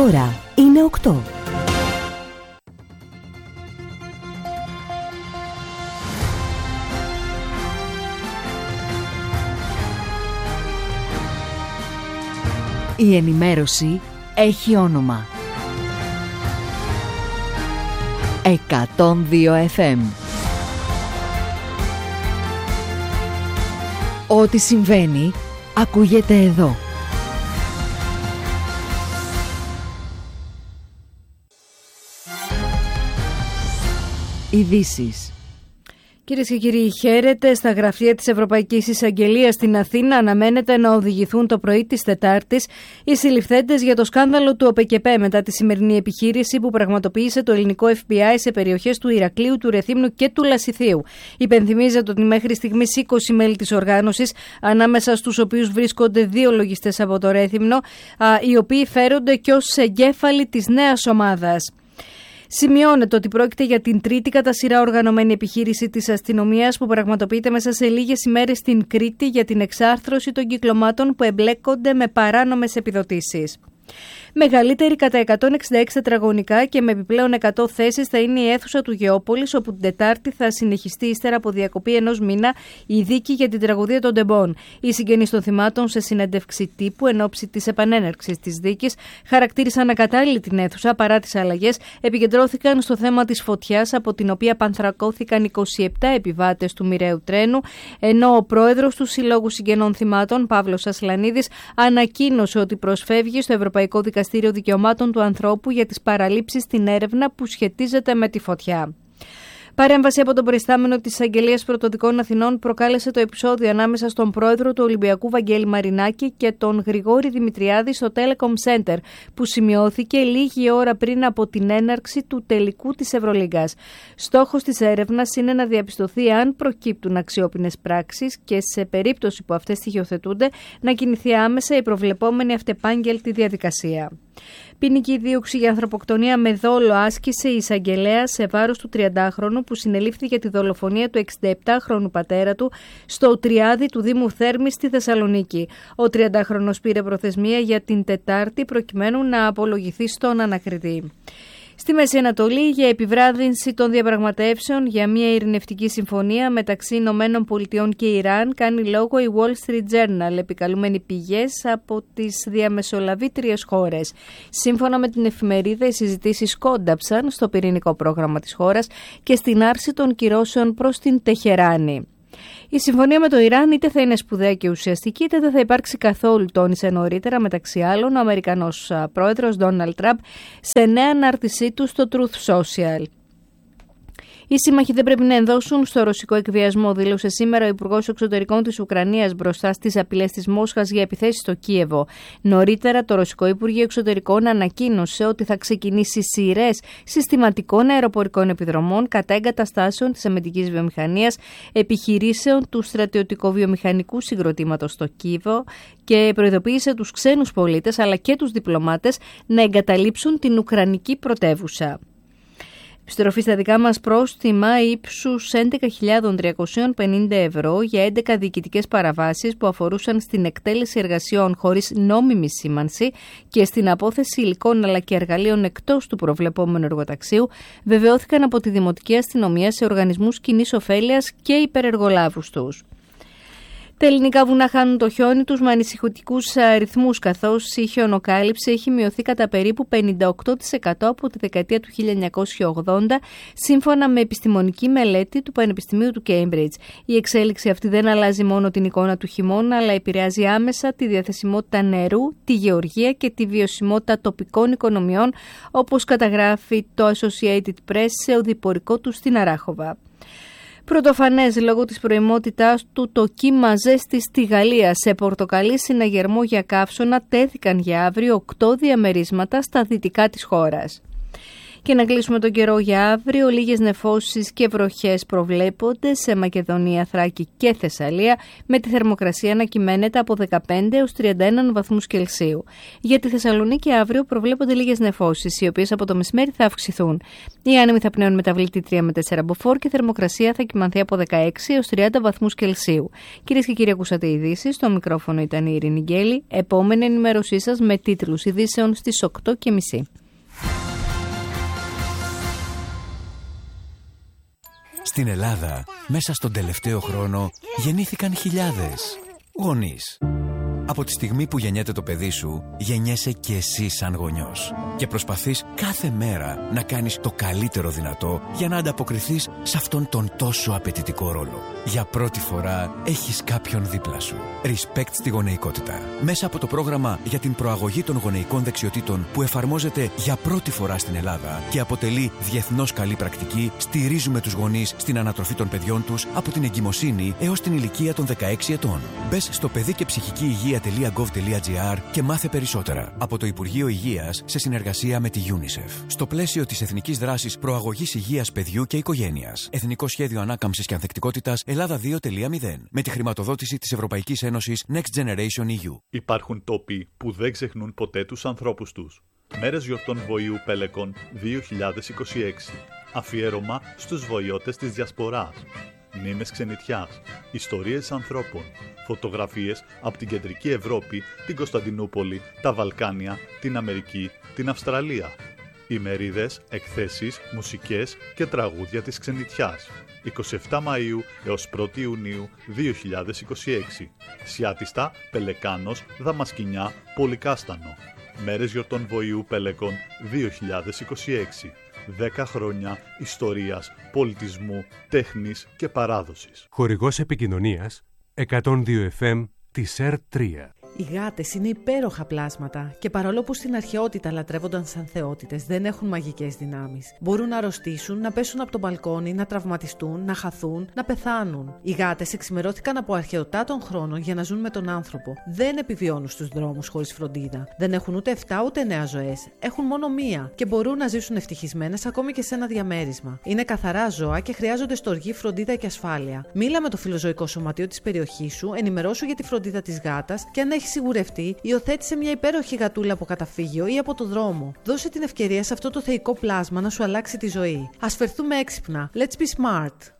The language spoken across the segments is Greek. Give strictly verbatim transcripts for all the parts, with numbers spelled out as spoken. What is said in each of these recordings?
Η ώρα είναι οκτώ. Η ενημέρωση έχει όνομα. εκατόν δύο εφ εμ. Ό,τι συμβαίνει ακούγεται εδώ. Ειδήσεις. Κυρίες και κύριοι, χαίρετε. Στα γραφεία της Ευρωπαϊκής Εισαγγελίας στην Αθήνα αναμένεται να οδηγηθούν το πρωί της Τετάρτης οι συλληφθέντες για το σκάνδαλο του ΟΠΕΚΕΠΕ μετά τη σημερινή επιχείρηση που πραγματοποίησε το ελληνικό εφ μπι άι σε περιοχές του Ηρακλείου, του Ρεθύμνου και του Λασιθίου. Υπενθυμίζεται ότι μέχρι στιγμής είκοσι μέλη της οργάνωσης, ανάμεσα στους οποίους βρίσκονται δύο λογιστές από το Ρέθυμνο, οι οποίοι φέρονται και ως εγκέφαλοι της νέας ομάδας. Σημειώνεται ότι πρόκειται για την τρίτη κατά σειρά οργανωμένη επιχείρηση της αστυνομίας που πραγματοποιείται μέσα σε λίγες ημέρες στην Κρήτη για την εξάρθρωση των κυκλωμάτων που εμπλέκονται με παράνομες επιδοτήσεις. Μεγαλύτερη κατά εκατόν εξήντα έξι τετραγωνικά και με επιπλέον εκατό θέσεις θα είναι η αίθουσα του Γεώπολης, όπου την Τετάρτη θα συνεχιστεί ύστερα από διακοπή ενός μήνα η δίκη για την τραγωδία των Τεμπών. Οι συγγενείς των θυμάτων, σε συνέντευξη τύπου εν ώψη της επανέναρξης της δίκης, χαρακτήρισαν ακατάλληλη την αίθουσα παρά τις αλλαγές, επικεντρώθηκαν στο θέμα της φωτιάς, από την οποία πανθρακώθηκαν είκοσι επτά επιβάτες του μοιραίου τρένου, ενώ ο πρόεδρος του Συλλόγου Συγγενών Θυμάτων, Παύλος Ασλανίδης, ανακοίνωσε ότι προσφεύγει στο Ευρωπαϊκό Δικαστήριο Δικαιωμάτων του Ανθρώπου για τις παραλήψεις στην έρευνα που σχετίζεται με τη φωτιά. Παρέμβαση από τον προϊστάμενο της Εισαγγελίας Πρωτοδικών Αθηνών προκάλεσε το επεισόδιο ανάμεσα στον πρόεδρο του Ολυμπιακού Βαγγέλη Μαρινάκη και τον Γρηγόρη Δημητριάδη στο Telecom Center, που σημειώθηκε λίγη ώρα πριν από την έναρξη του τελικού της Ευρωλίγκας. Στόχος της έρευνας είναι να διαπιστωθεί αν προκύπτουν αξιόπινες πράξεις και, σε περίπτωση που αυτές στοιχειοθετούνται, να κινηθεί άμεσα η προβλεπόμενη αυτεπάγγελτη διαδικασία. Ποινική δίωξη για ανθρωποκτονία με δόλο άσκησε η εισαγγελέα σε βάρος του τριαντάχρονου που συνελήφθη για τη δολοφονία του εξηνταεπτάχρονου πατέρα του στο Τριάδι του Δήμου Θέρμης στη Θεσσαλονίκη. Ο τριαντάχρονος πήρε προθεσμία για την Τετάρτη προκειμένου να απολογηθεί στον ανακριτή. Στη Μέση Ανατολή, για επιβράδυνση των διαπραγματεύσεων για μια ειρηνευτική συμφωνία μεταξύ Ηνωμένων Πολιτειών και Ιράν κάνει λόγο η Wall Street Journal, επικαλούμενη πηγές από τις διαμεσολαβήτριες χώρες. Σύμφωνα με την εφημερίδα, οι συζητήσεις κόνταψαν στο πυρηνικό πρόγραμμα της χώρας και στην άρση των κυρώσεων προς την Τεχεράνη. Η συμφωνία με το Ιράν είτε θα είναι σπουδαία και ουσιαστική, είτε δεν θα υπάρξει καθόλου, τόνισε νωρίτερα μεταξύ άλλων ο Αμερικανός πρόεδρος Ντόναλντ Τραμπ σε νέα ανάρτησή του στο Truth Social. Οι σύμμαχοι δεν πρέπει να ενδώσουν στο ρωσικό εκβιασμό, δήλωσε σήμερα ο Υπουργός Εξωτερικών της Ουκρανίας μπροστά στις απειλές της Μόσχας για επιθέσεις στο Κίεβο. Νωρίτερα, το Ρωσικό Υπουργείο Εξωτερικών ανακοίνωσε ότι θα ξεκινήσει σειρές συστηματικών αεροπορικών επιδρομών κατά εγκαταστάσεων της αμυντικής βιομηχανίας, επιχειρήσεων του στρατιωτικο-βιομηχανικού συγκροτήματος στο Κίεβο και προειδοποίησε τους ξένους πολίτες αλλά και τους διπλωμάτες να εγκαταλείψουν την ουκρανική πρωτεύουσα. Επιστροφή στα δικά μας πρόστιμα ύψους έντεκα χιλιάδες τριακόσια πενήντα ευρώ για έντεκα διοικητικές παραβάσεις που αφορούσαν στην εκτέλεση εργασιών χωρίς νόμιμη σήμανση και στην απόθεση υλικών αλλά και εργαλείων εκτός του προβλεπόμενου εργοταξίου, βεβαιώθηκαν από τη Δημοτική Αστυνομία σε οργανισμούς κοινής ωφέλειας και υπερεργολάβους τους. Τα ελληνικά βουνά χάνουν το χιόνι τους με ανησυχητικούς αριθμούς, καθώς η χιονοκάλυψη έχει μειωθεί κατά περίπου πενήντα οκτώ τοις εκατό από τη δεκαετία του χίλια εννιακόσια ογδόντα, σύμφωνα με επιστημονική μελέτη του Πανεπιστημίου του Cambridge. Η εξέλιξη αυτή δεν αλλάζει μόνο την εικόνα του χειμώνα, αλλά επηρεάζει άμεσα τη διαθεσιμότητα νερού, τη γεωργία και τη βιωσιμότητα τοπικών οικονομιών, όπως καταγράφει το Associated Press σε οδηπορικό του στην Αράχοβα. Πρωτοφανές λόγω της προημότητάς του το κύμα ζέστης στη Γαλλία. Σε πορτοκαλί συναγερμό για καύσωνα τέθηκαν για αύριο οκτώ διαμερίσματα στα δυτικά της χώρας. Και να κλείσουμε τον καιρό για αύριο. Λίγες νεφώσεις και βροχές προβλέπονται σε Μακεδονία, Θράκη και Θεσσαλία, με τη θερμοκρασία να κυμαίνεται από δεκαπέντε έως τριάντα ένα βαθμούς Κελσίου. Για τη Θεσσαλονίκη αύριο προβλέπονται λίγες νεφώσεις, οι οποίες από το μεσημέρι θα αυξηθούν. Οι άνεμοι θα πνέουν μεταβλητή τρία με τέσσερα μποφόρ και η θερμοκρασία θα κυμανθεί από δεκαέξι έως τριάντα βαθμούς Κελσίου. Κυρίες και κύριοι, ακούσατε ειδήσεις. Στο μικρόφωνο ήταν η Ειρήνη Γκέλη. Επόμενη ενημέρωσή σας με τίτλους ειδήσεων στις οκτώ και μισή. Στην Ελλάδα, μέσα στον τελευταίο χρόνο, γεννήθηκαν χιλιάδες γονείς. Από τη στιγμή που γεννιέται το παιδί σου, γεννιέσαι και εσύ σαν γονιός. Και προσπαθείς κάθε μέρα να κάνεις το καλύτερο δυνατό για να ανταποκριθείς σε αυτόν τον τόσο απαιτητικό ρόλο. Για πρώτη φορά έχεις κάποιον δίπλα σου. Respect στη γονεϊκότητα. Μέσα από το πρόγραμμα για την προαγωγή των γονεϊκών δεξιοτήτων που εφαρμόζεται για πρώτη φορά στην Ελλάδα και αποτελεί διεθνώς καλή πρακτική, στηρίζουμε τους γονείς στην ανατροφή των παιδιών τους από την εγκυμοσύνη έως την ηλικία των δεκαέξι ετών. Μπες στο παιδί και ψυχική υγεία τελεία γκοβ τελεία τζι άρ και μάθε περισσότερα. Από το Υπουργείο Υγείας σε συνεργασία με τη UNICEF. Στο πλαίσιο της Εθνικής Δράσης Προαγωγής Υγείας Παιδιού και Οικογένειας. Εθνικό Σχέδιο Ανάκαμψης και Ανθεκτικότητας Ελλάδα δύο τελεία μηδέν. Με τη χρηματοδότηση της Ευρωπαϊκής Ένωσης Next Generation ι γιου. Υπάρχουν τόποι που δεν ξεχνούν ποτέ τους ανθρώπους τους. Μέρες γιορτών βοηού Πέλεκον δύο χιλιάδες είκοσι έξι. Αφιέρωμα στους βοηώτες της Διασποράς. Μνήμες ξενιτιάς, ιστορίες ανθρώπων, φωτογραφίες από την Κεντρική Ευρώπη, την Κωνσταντινούπολη, τα Βαλκάνια, την Αμερική, την Αυστραλία. Ημερίδες, εκθέσεις, μουσικές και τραγούδια της ξενιτιάς. εικοστή εβδόμη Μαΐου έως πρώτη Ιουνίου δύο χιλιάδες είκοσι έξι. Σιάτιστα, Πελεκάνος, Δαμασκηνιά, Πολυκάστανο. Μέρες γιορτών βοηού Πέλεκον δύο χιλιάδες είκοσι έξι. δέκα χρόνια ιστορίας, πολιτισμού, τέχνης και παράδοσης. Χορηγός επικοινωνίας εκατόν δύο εφ εμ της ΕΡ τρία. Οι γάτες είναι υπέροχα πλάσματα και παρόλο που στην αρχαιότητα λατρεύονταν σαν θεότητες, δεν έχουν μαγικές δυνάμεις. Μπορούν να αρρωστήσουν, να πέσουν από το μπαλκόνι, να τραυματιστούν, να χαθούν, να πεθάνουν. Οι γάτες εξημερώθηκαν από αρχαιοτά των χρόνων για να ζουν με τον άνθρωπο. Δεν επιβιώνουν στους δρόμους χωρίς φροντίδα. Δεν έχουν ούτε εφτά ούτε εννέα ζωές. Έχουν μόνο μία και μπορούν να ζήσουν ευτυχισμένες ακόμη και σε ένα διαμέρισμα. Είναι καθαρά ζώα και χρειάζονται στοργή, φροντίδα και ασφάλεια. Μίλα με το φιλοζωικό σωματείο της περιοχής σου, ενημερώσου για τη φροντίδα της γάτας και αν έχει σιγουρευτεί, υιοθέτησε μια υπέροχη γατούλα από καταφύγιο ή από το δρόμο. Δώσε την ευκαιρία σε αυτό το θεϊκό πλάσμα να σου αλλάξει τη ζωή. Ας φερθούμε έξυπνα. Let's be smart.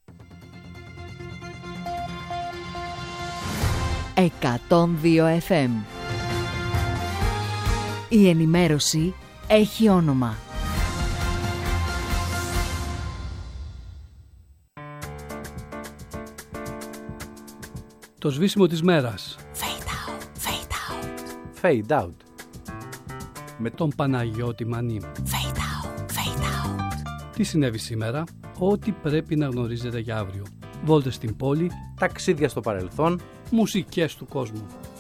εκατόν δύο εφ εμ. Η ενημέρωση έχει όνομα. Το σβήσιμο της μέρας. Fade out. Με τον Παναγιώτη Μανή. Fade out, fade out. Τι συνέβη σήμερα, ό,τι πρέπει να γνωρίζετε για αύριο. Βόλτες στην πόλη, Ταξίδια στο παρελθόν, μουσικές του κόσμου.